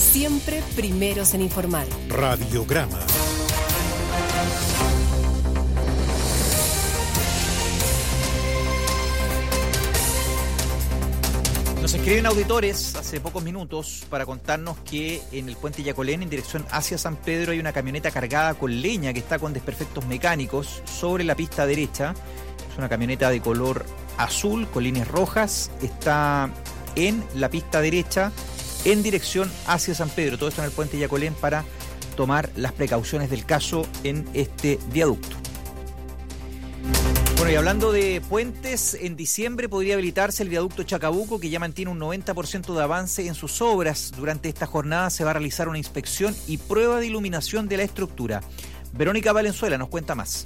Siempre primeros en informar. Radiograma. Nos escriben auditores hace pocos minutos para contarnos que en el puente Yacolén, en dirección hacia San Pedro, hay una camioneta cargada con leña que está con desperfectos mecánicos sobre la pista derecha. Es una camioneta de color azul con líneas rojas. Está en la pista derecha en dirección hacia San Pedro. Todo esto en el puente Yacolén para tomar las precauciones del caso en este viaducto. Bueno, y hablando de puentes, en diciembre podría habilitarse el viaducto Chacabuco, que ya mantiene un 90% de avance en sus obras. Durante esta jornada se va a realizar una inspección y prueba de iluminación de la estructura. Verónica Valenzuela nos cuenta más.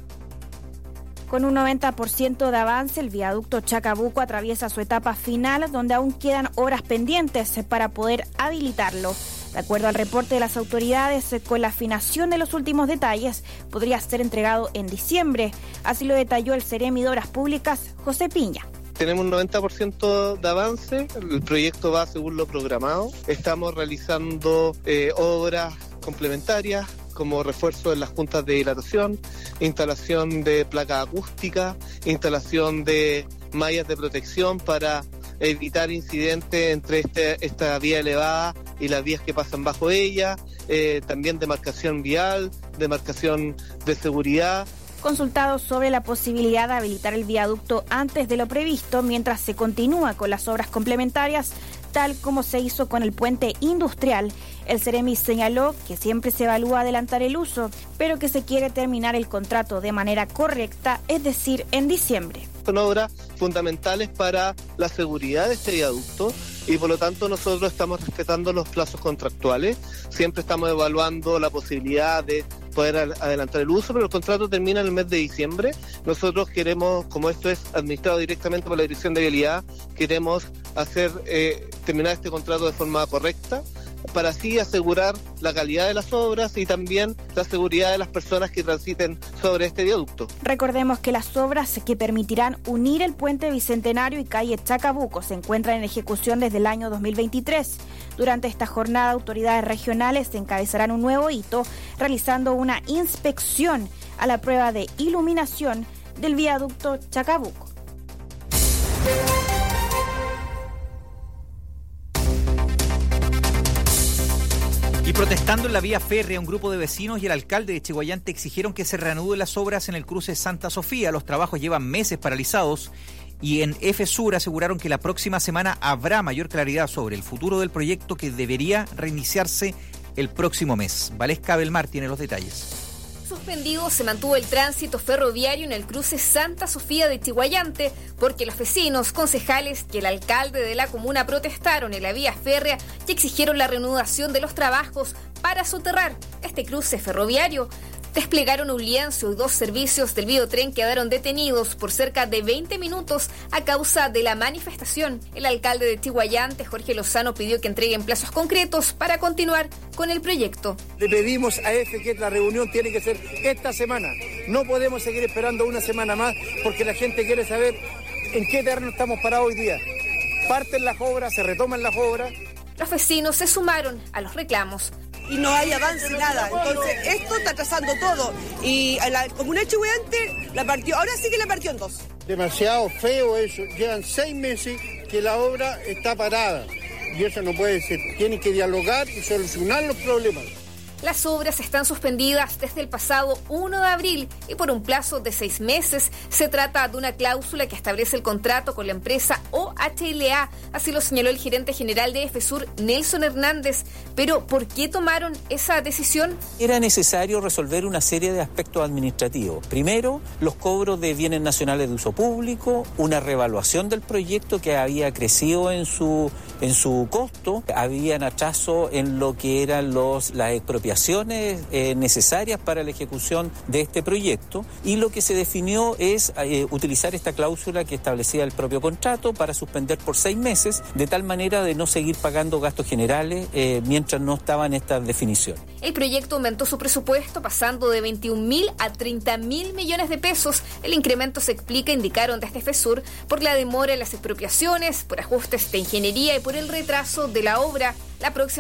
Con un 90% de avance, el viaducto Chacabuco atraviesa su etapa final, donde aún quedan obras pendientes para poder habilitarlo. De acuerdo al reporte de las autoridades, con la afinación de los últimos detalles, podría ser entregado en diciembre. Así lo detalló el Seremi de Obras Públicas, José Piña. Tenemos un 90% de avance, el proyecto va según lo programado. Estamos realizando obras complementarias como refuerzo en las juntas de dilatación, instalación de placa acústica, instalación de mallas de protección para evitar incidentes entre esta vía elevada y las vías que pasan bajo ella, también demarcación vial, demarcación de seguridad. Consultados sobre la posibilidad de habilitar el viaducto antes de lo previsto, mientras se continúa con las obras complementarias, tal como se hizo con el puente industrial, el Seremi señaló que siempre se evalúa adelantar el uso, pero que se quiere terminar el contrato de manera correcta, es decir, en diciembre. Son obras fundamentales para la seguridad de este viaducto y por lo tanto nosotros estamos respetando los plazos contractuales. Siempre estamos evaluando la posibilidad de poder adelantar el uso, pero el contrato termina en el mes de diciembre. Nosotros queremos, como esto es administrado directamente por la Dirección de Vialidad, queremos hacer terminar este contrato de forma correcta, para así asegurar la calidad de las obras y también la seguridad de las personas que transiten sobre este viaducto. Recordemos que las obras que permitirán unir el puente Bicentenario y calle Chacabuco se encuentran en ejecución desde el año 2023. Durante esta jornada, autoridades regionales encabezarán un nuevo hito, realizando una inspección a la prueba de iluminación del viaducto Chacabuco. Y protestando en la vía férrea, un grupo de vecinos y el alcalde de Chiguayante exigieron que se reanuden las obras en el cruce Santa Sofía. Los trabajos llevan meses paralizados y en FSUR aseguraron que la próxima semana habrá mayor claridad sobre el futuro del proyecto, que debería reiniciarse el próximo mes. Valesca Belmar tiene los detalles. Suspendido se mantuvo el tránsito ferroviario en el cruce Santa Sofía de Chiguayante porque los vecinos, concejales y el alcalde de la comuna protestaron en la vía férrea y exigieron la reanudación de los trabajos para soterrar este cruce ferroviario. Desplegaron un lienzo y 2 servicios del Biotren quedaron detenidos por cerca de 20 minutos a causa de la manifestación. El alcalde de Chiguayante, Jorge Lozano, pidió que entreguen plazos concretos para continuar con el proyecto. Le pedimos a EFE que la reunión tiene que ser esta semana. No podemos seguir esperando una semana más porque la gente quiere saber en qué terreno estamos parados hoy día. Parten las obras, se retoman las obras. Los vecinos se sumaron a los reclamos. Y no hay avance, nada. Entonces, esto está atrasando todo. Y la comuna de Chiguayante la partió, ahora sí que la partió en 2. Demasiado feo eso. Llevan 6 meses que la obra está parada. Y eso no puede ser. Tienen que dialogar y solucionar los problemas. Las obras están suspendidas desde el pasado 1 de abril y por un plazo de 6 meses. Se trata de una cláusula que establece el contrato con la empresa OHLA, así lo señaló el gerente general de FSUR, Nelson Hernández. Pero, ¿por qué tomaron esa decisión? Era necesario resolver una serie de aspectos administrativos. Primero, los cobros de bienes nacionales de uso público, una reevaluación del proyecto que había crecido en su costo, habían atraso en lo que eran las expropiaciones necesarias para la ejecución de este proyecto, y lo que se definió es utilizar esta cláusula que establecía el propio contrato para suspender por 6 meses, de tal manera de no seguir pagando gastos generales mientras no estaban estas definiciones. El proyecto aumentó su presupuesto pasando de 21.000 a 30.000 millones de pesos. El incremento se explica, indicaron desde FSUR, por la demora en las expropiaciones, por ajustes de ingeniería y por el retraso de la obra. La próxima